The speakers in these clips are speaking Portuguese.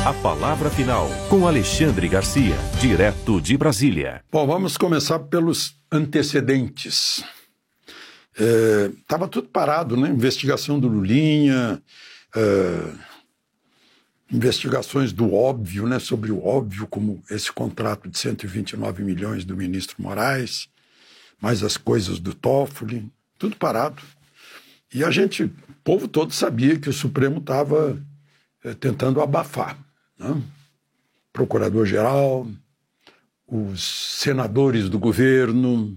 A palavra final, com Alexandre Garcia, direto de Brasília. Bom, vamos começar pelos antecedentes. Estava tudo parado, né? Investigação do Lulinha, investigações do óbvio, né? Sobre o óbvio, como esse contrato de 129 milhões do ministro Moraes, mais as coisas do Toffoli, tudo parado. E o povo todo sabia que o Supremo estava tentando abafar, né? Procurador-geral, os senadores do governo.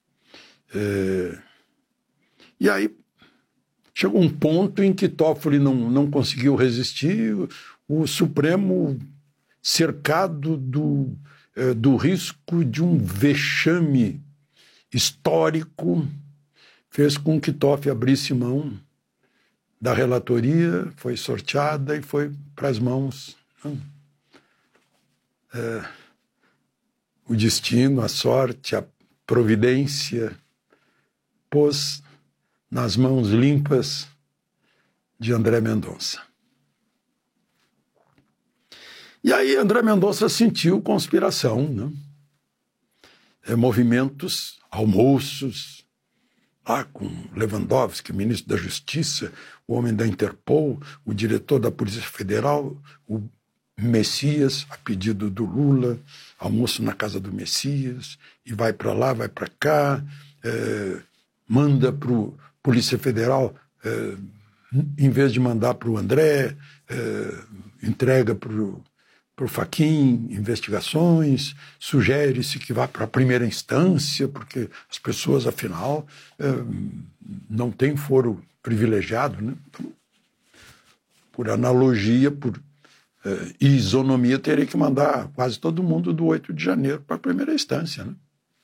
E aí chegou um ponto em que Toffoli não conseguiu resistir, o Supremo, cercado do risco de um vexame histórico, fez com que Toffoli abrisse mão da relatoria, foi sorteada e foi para as mãos. O destino, a sorte, a providência pôs nas mãos limpas de André Mendonça. E aí André Mendonça sentiu conspiração, né? Movimentos, almoços, lá com Lewandowski, ministro da Justiça, o homem da Interpol, o diretor da Polícia Federal, o Messias, a pedido do Lula, almoço na casa do Messias, e vai para lá, vai para cá, manda para o Polícia Federal, em vez de mandar para o André, entrega para o Fachin, investigações, sugere-se que vá para a primeira instância, porque as pessoas, afinal, não têm foro privilegiado, né? Então, por analogia, por isonomia, teria que mandar quase todo mundo do 8 de janeiro para a primeira instância, né?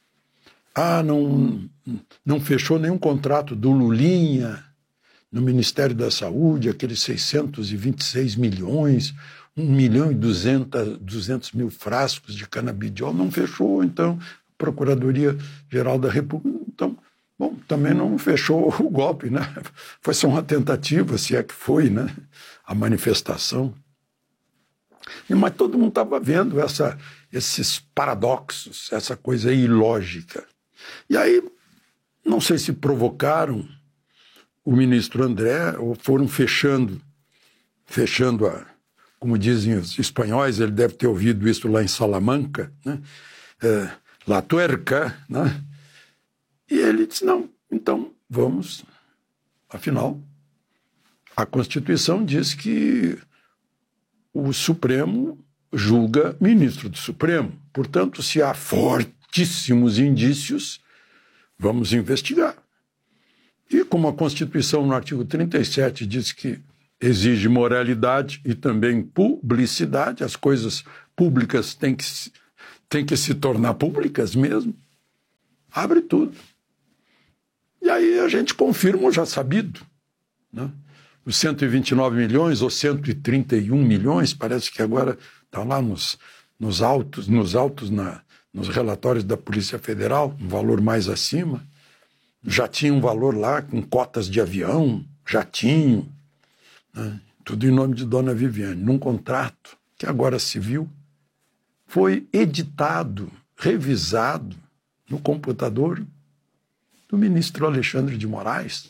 Não fechou nenhum contrato do Lulinha no Ministério da Saúde, aqueles 626 milhões, 1.200.000 frascos de canabidiol, não fechou, então, a Procuradoria-Geral da República, então, bom, também não fechou o golpe, né? Foi só uma tentativa, se é que foi, né? A manifestação. Mas todo mundo estava vendo esses paradoxos, essa coisa ilógica. E aí, não sei se provocaram o ministro André ou foram fechando como dizem os espanhóis, ele deve ter ouvido isso lá em Salamanca, né? La tuerca, né? E ele disse, não, então vamos, afinal, a Constituição diz que o Supremo julga ministro do Supremo. Portanto, se há fortíssimos indícios, vamos investigar. E como a Constituição, no artigo 37, diz que exige moralidade e também publicidade, as coisas públicas têm que se tornar públicas mesmo, abre tudo. E aí a gente confirma o já sabido, né? Os 129 milhões ou 131 milhões, parece que agora está lá nos relatórios da Polícia Federal, um valor mais acima. Já tinha um valor lá com cotas de avião, jatinho, né? Tudo em nome de Dona Viviane, num contrato que agora se viu, foi editado, revisado no computador do ministro Alexandre de Moraes.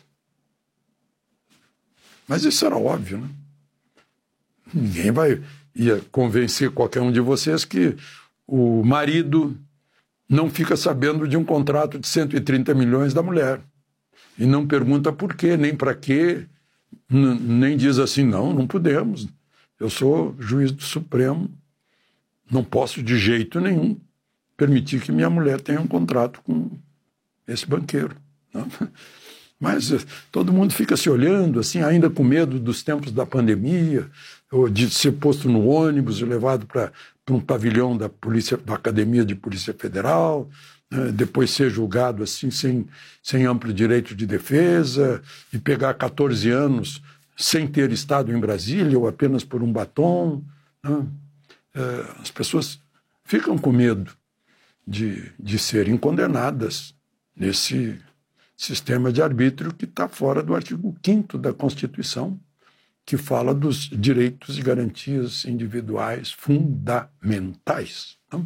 Mas isso era óbvio, né? Ninguém ia convencer qualquer um de vocês que o marido não fica sabendo de um contrato de 130 milhões da mulher. E não pergunta por quê, nem para quê, nem diz assim, não podemos. Eu sou juiz do Supremo, não posso de jeito nenhum permitir que minha mulher tenha um contrato com esse banqueiro, não? Mas todo mundo fica se olhando, assim, ainda com medo dos tempos da pandemia, ou de ser posto no ônibus e levado para um pavilhão da Academia de Polícia Federal, né, depois ser julgado assim, sem amplo direito de defesa, e pegar 14 anos sem ter estado em Brasília, ou apenas por um batom, né? As pessoas ficam com medo de serem condenadas nesse sistema de arbítrio que está fora do artigo 5º da Constituição, que fala dos direitos e garantias individuais fundamentais. Não?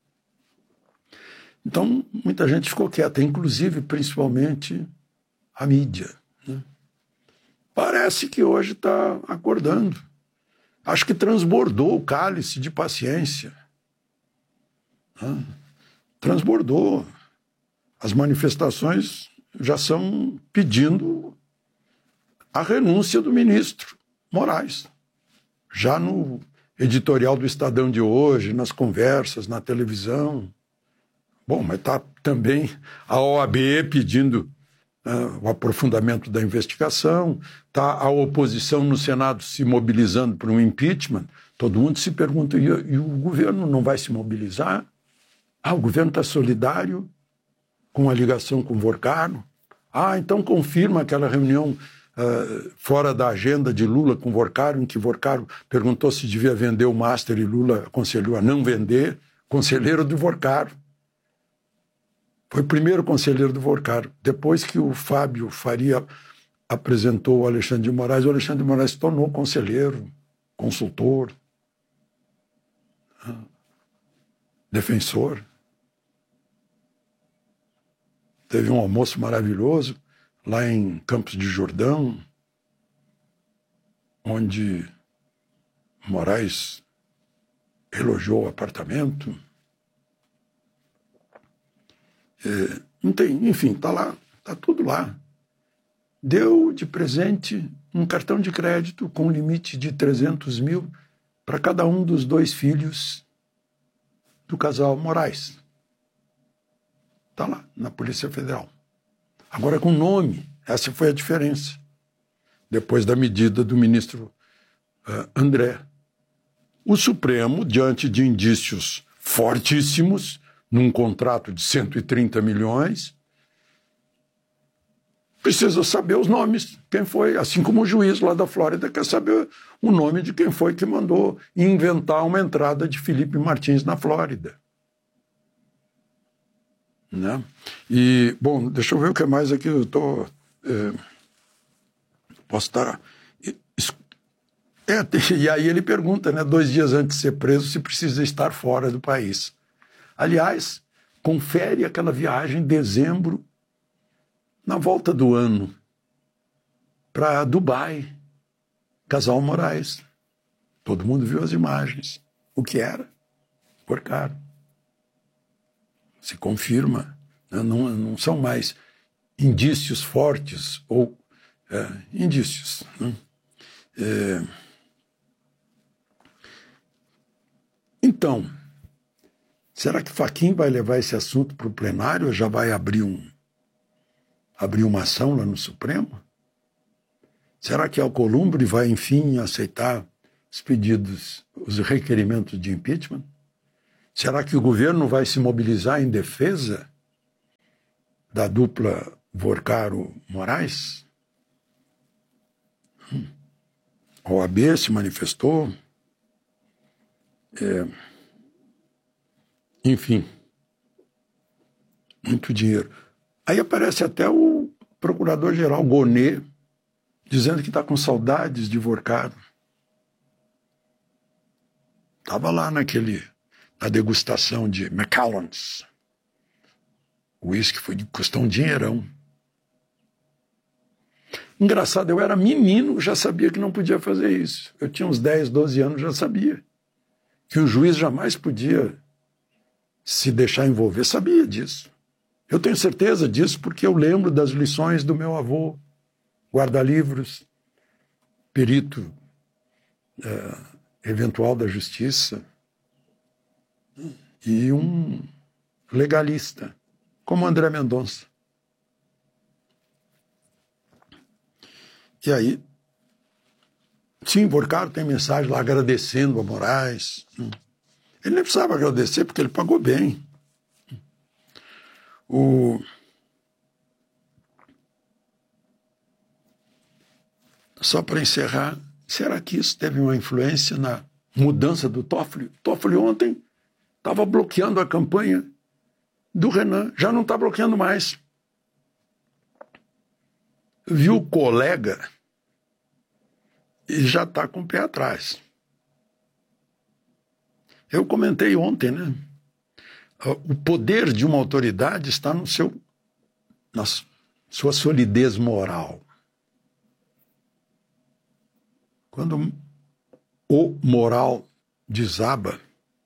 Então, muita gente ficou quieta, inclusive, principalmente, a mídia. Né? Parece que hoje está acordando. Acho que transbordou o cálice de paciência. Né? Transbordou. As manifestações já são pedindo a renúncia do ministro Moraes. Já no editorial do Estadão de hoje, nas conversas, na televisão. Bom, mas está também a OAB pedindo o aprofundamento da investigação, está a oposição no Senado se mobilizando por um impeachment. Todo mundo se pergunta, e o governo não vai se mobilizar? O governo está solidário com a ligação com o Vorcaro? Então confirma aquela reunião fora da agenda de Lula com o Vorcaro, em que Vorcaro perguntou se devia vender o Master e Lula aconselhou a não vender, conselheiro do Vorcaro. Foi o primeiro conselheiro do Vorcaro. Depois que o Fábio Faria apresentou o Alexandre de Moraes se tornou conselheiro, consultor, defensor. Teve um almoço maravilhoso lá em Campos de Jordão, onde Moraes elogiou o apartamento. Enfim, está lá, está tudo lá. Deu de presente um cartão de crédito com limite de 300 mil para cada um dos 2 filhos do casal Moraes. Está lá, na Polícia Federal. Agora com nome, essa foi a diferença. Depois da medida do ministro André. O Supremo, diante de indícios fortíssimos, num contrato de 130 milhões, precisa saber os nomes, quem foi, assim como o juiz lá da Flórida quer saber o nome de quem foi que mandou inventar uma entrada de Felipe Martins na Flórida. Né? E, bom, deixa eu ver o que mais aqui, eu estou... posso estar... E aí ele pergunta, né, 2 dias antes de ser preso, se precisa estar fora do país. Aliás, confere aquela viagem em dezembro, na volta do ano, para Dubai, casal Moraes. Todo mundo viu as imagens. O que era? Vorcaro. Se confirma. Né? Não são mais indícios fortes ou indícios. Né? Então, será que Fachin vai levar esse assunto para o plenário ou já vai abrir uma ação lá no Supremo? Será que Alcolumbre vai, enfim, aceitar os pedidos, os requerimentos de impeachment? Será que o governo vai se mobilizar em defesa da dupla Vorcaro-Moraes? A OAB se manifestou. Enfim, muito dinheiro. Aí aparece até o procurador-geral Gonê dizendo que está com saudades de Vorcaro. Estava lá na degustação de Macallan's. O uísque custou um dinheirão. Engraçado, eu era menino, já sabia que não podia fazer isso. Eu tinha uns 10, 12 anos, já sabia que o juiz jamais podia se deixar envolver. Sabia disso. Eu tenho certeza disso porque eu lembro das lições do meu avô, guarda-livros, perito eventual da justiça e um legalista, como André Mendonça. E aí, sim, Vorcaro tem mensagem lá agradecendo a Moraes. Ele nem precisava agradecer porque ele pagou bem. Só para encerrar, será que isso teve uma influência na mudança do Toffoli? Toffoli ontem estava bloqueando a campanha do Renan, já não está bloqueando mais. Viu o colega e já está com o pé atrás. Eu comentei ontem, né? O poder de uma autoridade está na sua solidez moral. Quando o moral desaba,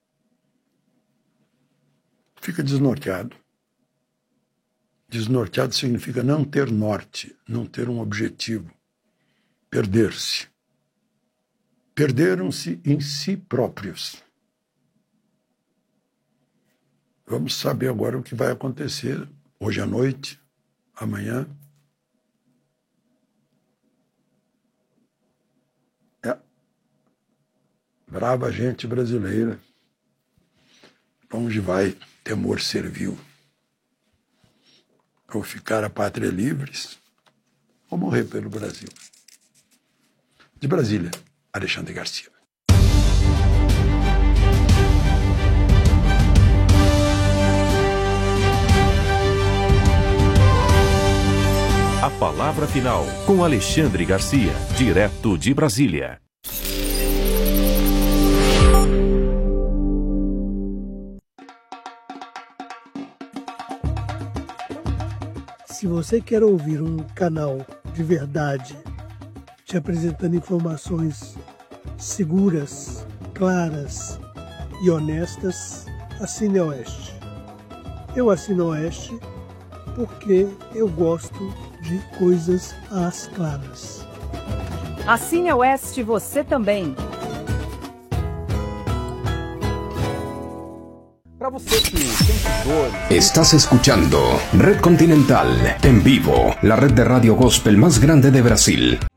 fica desnorteado. Desnorteado significa não ter norte, não ter um objetivo, perder-se. Perderam-se em si próprios. Vamos saber agora o que vai acontecer hoje à noite, amanhã. Brava gente brasileira. Onde vai, temor servil. Ou ficar a pátria livres, ou morrer pelo Brasil. De Brasília, Alexandre Garcia. A palavra final com Alexandre Garcia, direto de Brasília. Se você quer ouvir um canal de verdade, te apresentando informações seguras, claras e honestas, assine a Oeste. Eu assino a Oeste porque eu gosto de coisas às claras. Assine a Oeste você também. Para você que tem dor. Estás escuchando Red Continental en vivo, la red de radio gospel más grande de Brasil.